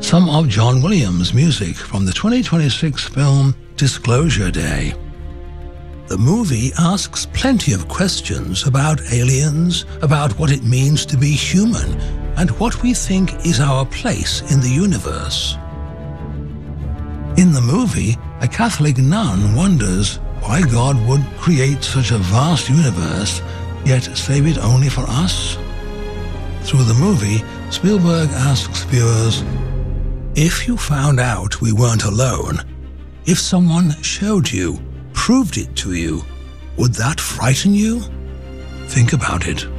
some of John Williams' music from the 2026 film Disclosure Day. The movie asks plenty of questions about aliens, about what it means to be human, and what we think is our place in the universe. In the movie, a Catholic nun wonders why God would create such a vast universe, yet save it only for us. Through the movie, Spielberg asks viewers, if you found out we weren't alone, if someone showed you, proved it to you, would that frighten you? Think about it.